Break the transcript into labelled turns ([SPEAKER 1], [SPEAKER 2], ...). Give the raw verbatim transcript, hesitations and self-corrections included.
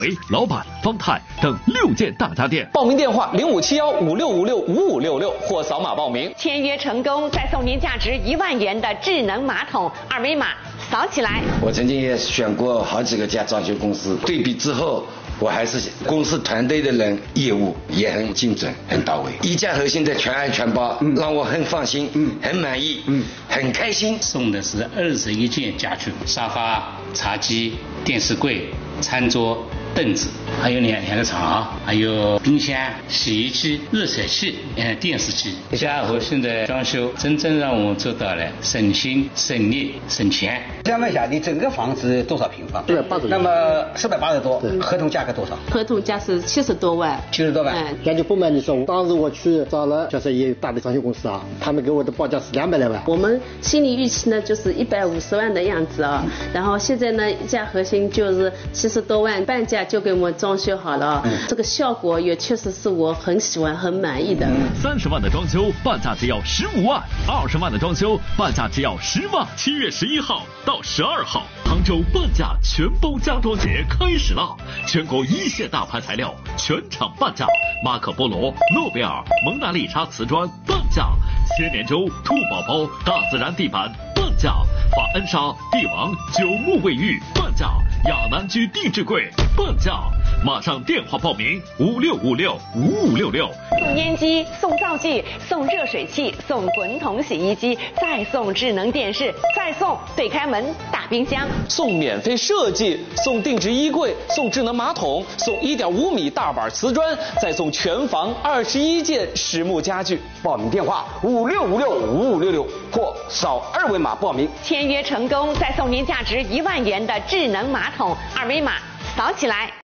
[SPEAKER 1] 为老板、方太等六件大家电。
[SPEAKER 2] 报名电话零五七幺五六五六五五六六或扫码报名。
[SPEAKER 3] 签约成功，再送您价值一万元的智能马桶，二维码扫起来。
[SPEAKER 4] 我曾经也选过好几个家装修公司，对比之后，我还是公司团队的人业务也很精准、很到位。一家核心的全安全包，嗯、让我很放心，嗯，很满意，嗯，很开心。
[SPEAKER 5] 送的是二十一件家具，沙发、茶几、电视柜、餐桌、凳子，还有两两个床，还有冰箱、洗衣机、热水器、嗯，电视机。家核心的装修真正让我们做到了省心、省力、省钱。
[SPEAKER 6] 想问一下，你整个房子多少平方？
[SPEAKER 7] 四百八十。
[SPEAKER 6] 那么四百八十多，合同价格多少？
[SPEAKER 7] 合同价是七十多万。
[SPEAKER 6] 七十多万。
[SPEAKER 7] 嗯，那就不瞒你说，当时我去找了就是也有大的装修公司啊，他们给我的报价是两百来万。
[SPEAKER 8] 我们心理预期呢就是一百五十万的样子啊，然后现在呢一家核心就是七十多万，半价就给我们装修好了，嗯、这个效果也确实是我很喜欢、很满意的。
[SPEAKER 1] 三十万的装修，半价只要十五万；二十万的装修，半价只要十万。七月十一号到十二号，杭州半价全包家装节开始了，全国一线大牌材料全场半价，马可波罗、诺贝尔、蒙娜丽莎瓷砖半价，千年舟、兔宝宝、大自然地板半价，法恩莎、帝王、九牧卫浴半价，亚南居定制柜半价。马上电话报名五六五六五五六六。
[SPEAKER 3] 送烟机，送灶具，送热水器，送滚筒洗衣机，再送智能电视，再送对开门大冰箱，
[SPEAKER 2] 送免费设计，送定制衣柜，送智能马桶，送一点五米大板瓷砖，再送全房二十一件实木家具。
[SPEAKER 6] 报名电话五六五六五五六六或扫二维码报名。
[SPEAKER 3] 签约成功，再送您价值一万元的智能马桶，二维码扫起来。